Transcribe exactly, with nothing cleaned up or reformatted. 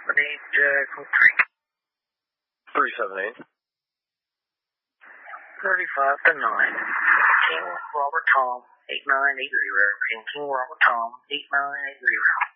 I need uh, code three. three seven eight. thirty-five to nine. King Robert Tom, eight nine eight zero. King Robert Tom, eight nine eight zero.